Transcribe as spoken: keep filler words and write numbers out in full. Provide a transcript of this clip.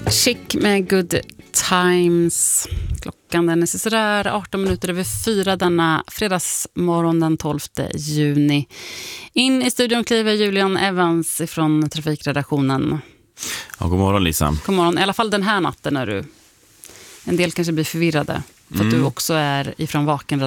Chic med Good Times. Klockan den är sådär arton minuter över fyra denna fredagsmorgon den tolfte juni. In i studion kliver Julian Evans från trafikredaktionen. Ja, god morgon Lisa. God morgon, i alla fall den här natten är du. En del kanske blir förvirrade för mm. att du också är ifrån vaken